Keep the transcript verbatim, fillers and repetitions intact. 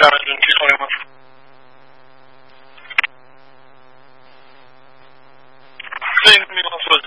なら順調におります。ついに見ます。